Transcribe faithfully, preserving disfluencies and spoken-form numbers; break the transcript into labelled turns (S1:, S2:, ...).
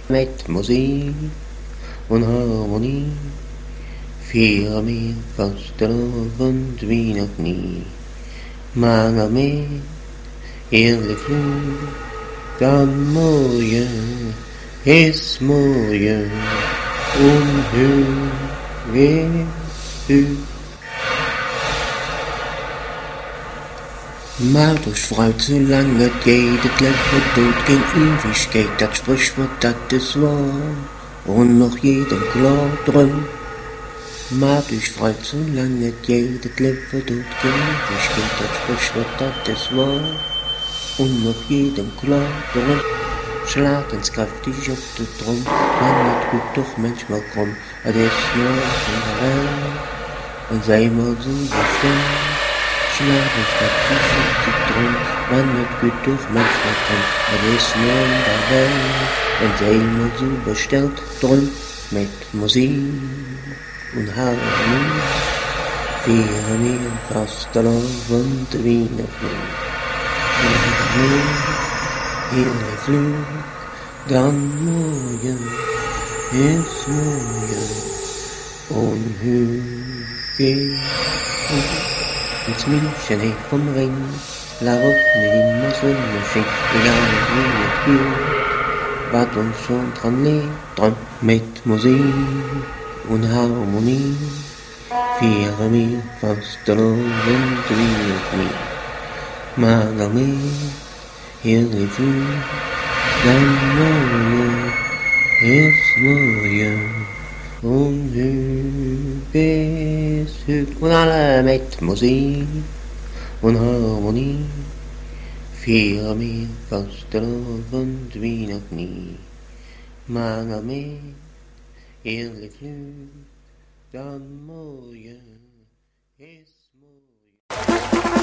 S1: Mit Musik und Harmonie fiel mir fast der Abend wie noch nie. Mange med hele flug, dann morgen ist morgen und hur vet du. Macht euch frei, zu lange geht, das Leben tut kein Ewigkeit, das Sprichwort, das ist wahr, und noch jedem klar drin. Macht euch frei, zu lange geht, das Leben tut kein Ewigkeit, das Sprichwort, das ist wahr, und noch jedem klar drin. Schlag ins kräftig auf den Drum, man wird gut doch manchmal krumm, das ist nur in der Welt, und sei mal so befreit. Schlag ins kräftig auf den Drum, man wird gut doch manchmal krumm, das ist nur in der Welt, und sei mal so bestellt drum, mit Musik und Harmonie, wäre mir fast der Abend wie noch nie. Hele Flug, dann morgen ist morgen und hur ins München hey vom Ring, la Route immer Sonne schien, egal wie es geht, wat uns schon dran liegt, dran mit Musik und Harmonie, wäre mir fast der Abend wie noch nie. Mager mehr, hele Flug, dann morgen ist morgen und hur bis hüt. Und alle mit Musik und Harmonie, fiel mir fast der Abend wie noch nie. Mager mehr, hele Flug, dann morgen.